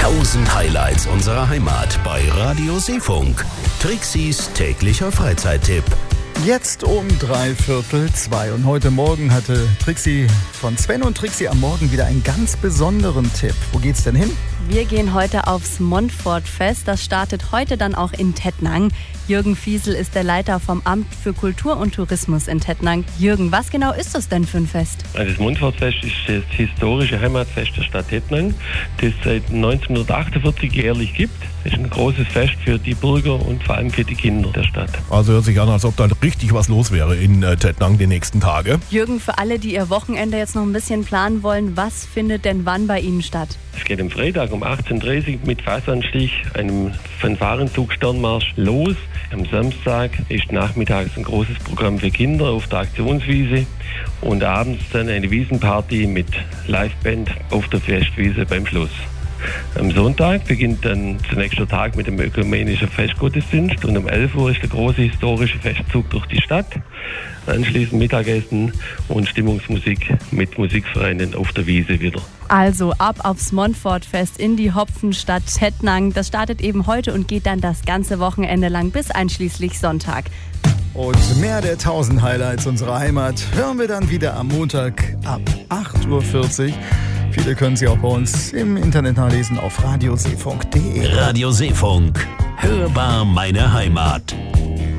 1000 Highlights unserer Heimat bei Radio Seefunk. Trixis täglicher Freizeittipp. Jetzt um 1:45 und heute Morgen hatte Trixi von Sven und Trixi am Morgen wieder einen ganz besonderen Tipp. Wo geht's denn hin? Wir gehen heute aufs Montfortfest. Das startet heute dann auch in Tettnang. Jürgen Fiesel ist der Leiter vom Amt für Kultur und Tourismus in Tettnang. Jürgen, was genau ist das denn für ein Fest? Das Montfortfest ist das historische Heimatfest der Stadt Tettnang, das es seit 1948 jährlich gibt. Es ist ein großes Fest für die Bürger und vor allem für die Kinder der Stadt. Also hört sich an, als ob da richtig was los wäre in Tettnang die nächsten Tage. Jürgen, für alle, die ihr Wochenende jetzt noch ein bisschen planen wollen, was findet denn wann bei Ihnen statt? Es geht am Freitag um 18:30 Uhr mit Fassanstich, einem Fanfarenzug Sternmarsch los. Am Samstag ist nachmittags ein großes Programm für Kinder auf der Aktionswiese und abends dann eine Wiesenparty mit Liveband auf der Festwiese beim Schluss. Am Sonntag beginnt dann zunächst der Tag mit dem ökumenischen Festgottesdienst und um 11 Uhr ist der große historische Festzug durch die Stadt. Anschließend Mittagessen und Stimmungsmusik mit Musikvereinen auf der Wiese wieder. Also ab aufs Montfortfest in die Hopfenstadt Tettnang. Das startet eben heute und geht dann das ganze Wochenende lang bis einschließlich Sonntag. Und mehr der 1000 Highlights unserer Heimat hören wir dann wieder am Montag ab 8:40 Uhr. Viele können Sie auch bei uns im Internet nachlesen auf radioseefunk.de. Radio Seefunk. Hörbar meine Heimat.